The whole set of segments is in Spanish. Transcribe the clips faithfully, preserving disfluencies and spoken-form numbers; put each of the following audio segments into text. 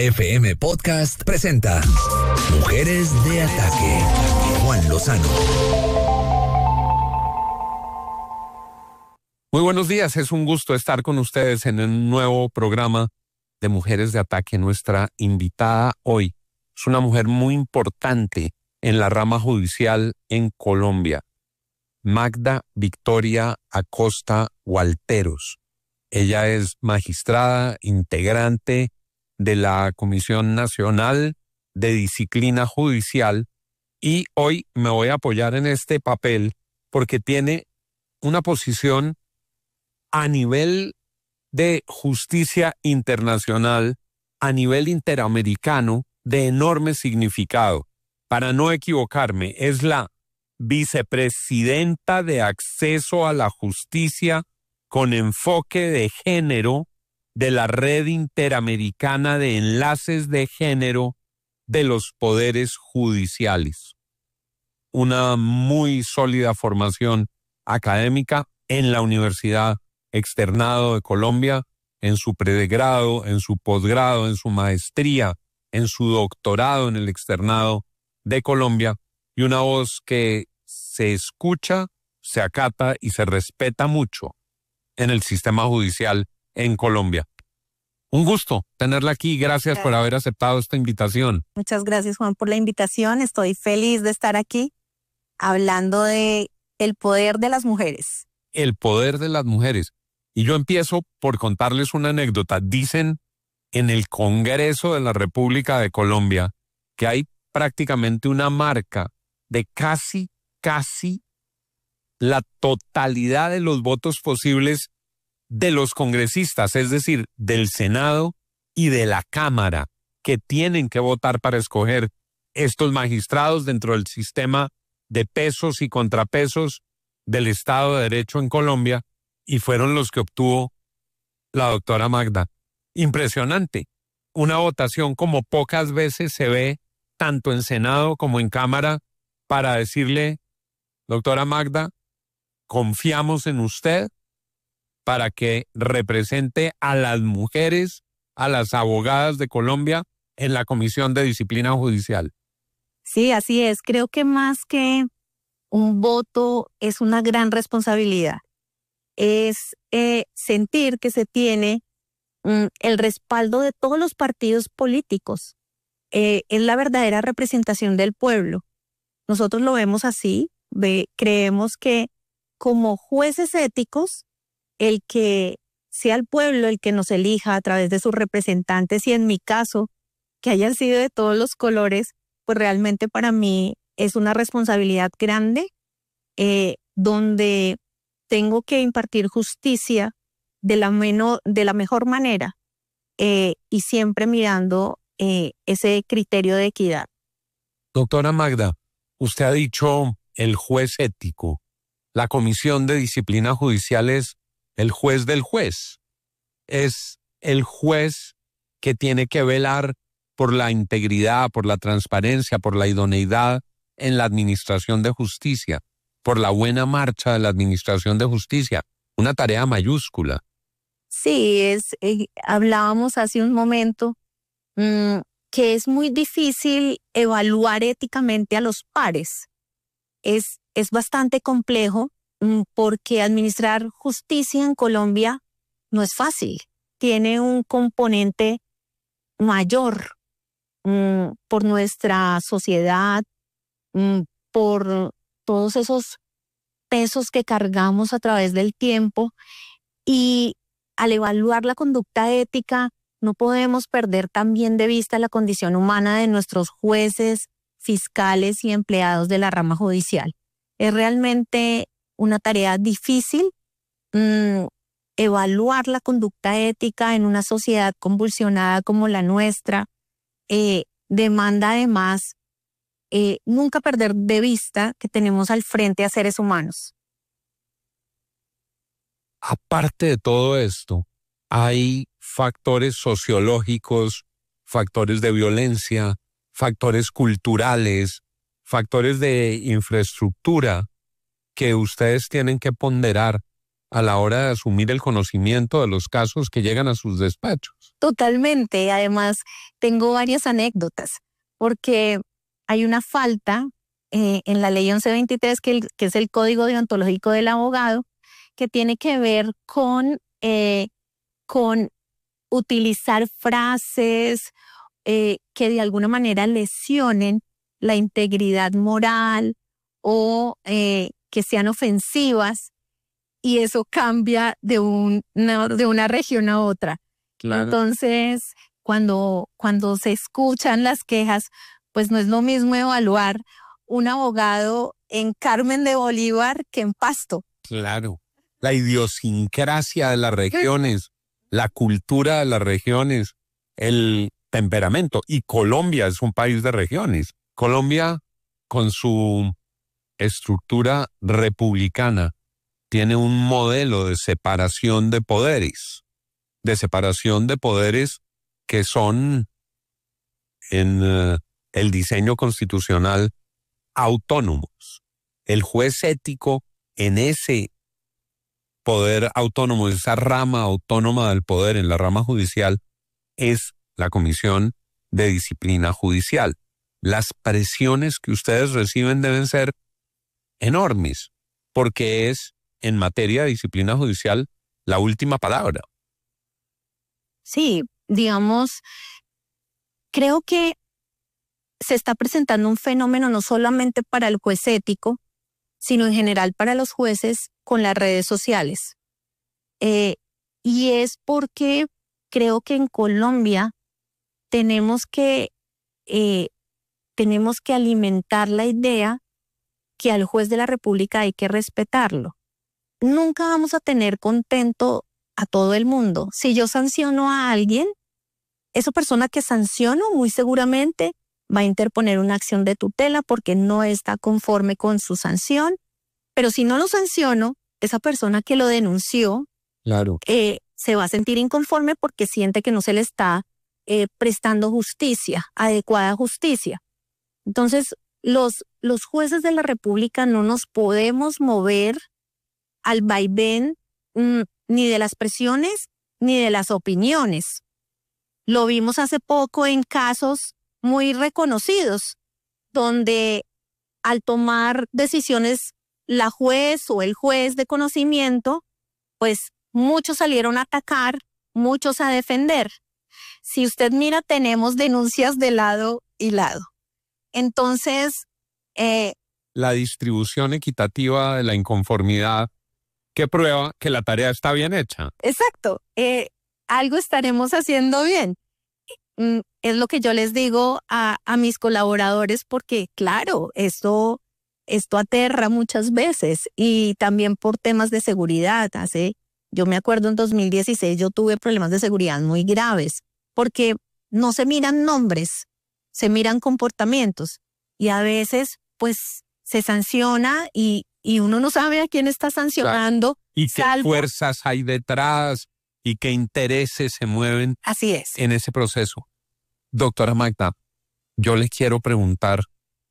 F M Podcast presenta Mujeres de Ataque. Juan Lozano. Muy buenos días, es un gusto estar con ustedes en un nuevo programa de Mujeres de Ataque. Nuestra invitada hoy es una mujer muy importante en la rama judicial en Colombia, Magda Victoria Acosta Walteros. Ella es magistrada, integrante de la Comisión Nacional de Disciplina Judicial y hoy me voy a apoyar en este papel porque tiene una posición a nivel de justicia internacional, a nivel interamericano, de enorme significado. Para no equivocarme, es la vicepresidenta de Acceso a la Justicia con enfoque de género de la Red Interamericana de Enlaces de Género de los Poderes Judiciales. Una muy sólida formación académica en la Universidad Externado de Colombia, en su pregrado, en su posgrado, en su maestría, en su doctorado en el Externado de Colombia, y una voz que se escucha, se acata y se respeta mucho en el sistema judicial en Colombia. Un gusto tenerla aquí. Gracias por haber aceptado esta invitación. Muchas gracias, Juan, por la invitación. Estoy feliz de estar aquí hablando de el poder de las mujeres. El poder de las mujeres. Y yo empiezo por contarles una anécdota. Dicen en el Congreso de la República de Colombia que hay prácticamente una marca de casi, casi la totalidad de los votos posibles de los congresistas, es decir, del Senado y de la Cámara, que tienen que votar para escoger estos magistrados dentro del sistema de pesos y contrapesos del Estado de Derecho en Colombia, y fueron los que obtuvo la doctora Magda. Impresionante. Una votación como pocas veces se ve tanto en Senado como en Cámara para decirle, doctora Magda, confiamos en usted para que represente a las mujeres, a las abogadas de Colombia en la Comisión de Disciplina Judicial. Sí, así es. Creo que más que un voto es una gran responsabilidad. Es eh, sentir que se tiene mm, el respaldo de todos los partidos políticos. Eh, es la verdadera representación del pueblo. Nosotros lo vemos así. Ve, creemos que como jueces éticos, el que sea el pueblo el que nos elija a través de sus representantes, y en mi caso, que hayan sido de todos los colores, pues realmente para mí es una responsabilidad grande, eh, donde tengo que impartir justicia de la, meno, de la mejor manera eh, y siempre mirando eh, ese criterio de equidad. Doctora Magda, usted ha dicho el juez ético. La Comisión de Disciplina Judicial es el juez del juez. Es el juez que tiene que velar por la integridad, por la transparencia, por la idoneidad en la administración de justicia, por la buena marcha de la administración de justicia. Una tarea mayúscula. Sí, es, eh, hablábamos hace un momento mmm, que es muy difícil evaluar éticamente a los pares. Es, es bastante complejo mmm, porque administrar justicia en Colombia no es fácil. Tiene un componente mayor mmm, por nuestra sociedad, mmm, por todos esos pesos que cargamos a través del tiempo, y al evaluar la conducta ética no podemos perder también de vista la condición humana de nuestros jueces, fiscales y empleados de la rama judicial. Es realmente una tarea difícil mmm, evaluar la conducta ética en una sociedad convulsionada como la nuestra. Eh, demanda además Eh, nunca perder de vista que tenemos al frente a seres humanos. Aparte de todo esto, hay factores sociológicos, factores de violencia, factores culturales, factores de infraestructura que ustedes tienen que ponderar a la hora de asumir el conocimiento de los casos que llegan a sus despachos. Totalmente. Además, tengo varias anécdotas, porque hay una falta eh, en la ley once veintitrés, que, el, que es el Código Deontológico del Abogado, que tiene que ver con, eh, con utilizar frases eh, que de alguna manera lesionen la integridad moral o eh, que sean ofensivas, y eso cambia de, un, no, de una región a otra. Claro. Entonces, cuando, cuando se escuchan las quejas, pues no es lo mismo evaluar un abogado en Carmen de Bolívar que en Pasto. Claro, la idiosincrasia de las regiones, la cultura de las regiones, el temperamento. Y Colombia es un país de regiones. Colombia, con su estructura republicana, tiene un modelo de separación de poderes, de separación de poderes que son en uh, el diseño constitucional autónomos. El juez ético en ese poder autónomo, esa rama autónoma del poder en la rama judicial, es la Comisión de Disciplina Judicial. Las presiones que ustedes reciben deben ser enormes, porque es en materia de disciplina judicial la última palabra. Sí, digamos, creo que se está presentando un fenómeno no solamente para el juez ético, sino en general para los jueces con las redes sociales. Eh, y es porque creo que en Colombia tenemos que, eh, tenemos que alimentar la idea que al juez de la República hay que respetarlo. Nunca vamos a tener contento a todo el mundo. Si yo sanciono a alguien, esa persona que sanciono muy seguramente va a interponer una acción de tutela porque no está conforme con su sanción. Pero si no lo sanciono, esa persona que lo denunció, claro, eh, se va a sentir inconforme porque siente que no se le está eh, prestando justicia, adecuada justicia. Entonces, los, los jueces de la República no nos podemos mover al vaivén mmm, ni de las presiones ni de las opiniones. Lo vimos hace poco en casos muy reconocidos, donde al tomar decisiones la juez o el juez de conocimiento, pues muchos salieron a atacar, muchos a defender. Si usted mira, tenemos denuncias de lado y lado. Entonces, eh, la distribución equitativa de la inconformidad que prueba que la tarea está bien hecha. Exacto. Eh, algo estaremos haciendo bien. Mm, es lo que yo les digo a, a mis colaboradores, porque claro, esto, esto aterra muchas veces, y también por temas de seguridad. Hace, yo me acuerdo en dos mil dieciséis yo tuve problemas de seguridad muy graves, porque no se miran nombres, se miran comportamientos, y a veces pues se sanciona y, y uno no sabe a quién está sancionando. Claro. Y qué salvo... fuerzas hay detrás y qué intereses se mueven. Así es. En ese proceso. Doctora Magda, yo le quiero preguntar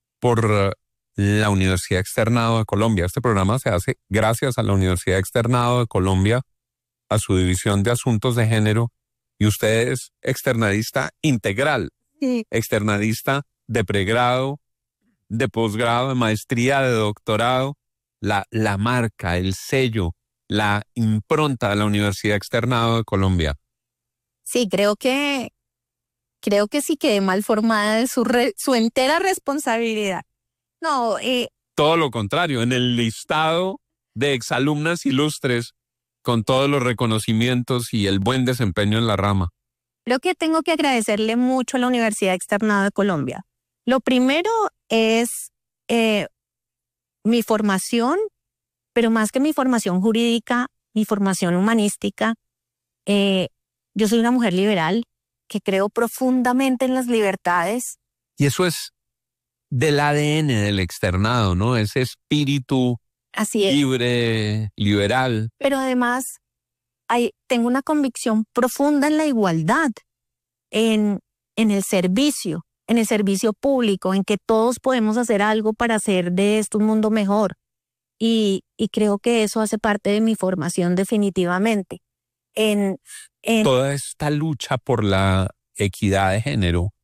por la Universidad Externado de Colombia. Este programa se hace gracias a la Universidad Externado de Colombia, a su división de asuntos de género, y usted es externadista integral, sí. Externadista de pregrado, de posgrado, de maestría, de doctorado. La, la marca, el sello, la impronta de la Universidad Externado de Colombia. Sí, creo que creo que sí quedé mal formada de su, re, su entera responsabilidad. No, eh, todo lo contrario, en el listado de exalumnas ilustres con todos los reconocimientos y el buen desempeño en la rama. Creo que tengo que agradecerle mucho a la Universidad Externado de Colombia. Lo primero es eh, mi formación, pero más que mi formación jurídica, mi formación humanística. Eh, yo soy una mujer liberal que creo profundamente en las libertades. Y eso es del A D N del externado, ¿no? Ese espíritu Así es. Libre, liberal. Pero además hay, tengo una convicción profunda en la igualdad, en, en el servicio, en el servicio público, en que todos podemos hacer algo para hacer de esto un mundo mejor. y, y creo que eso hace parte de mi formación definitivamente. En, en Toda esta lucha por la equidad de género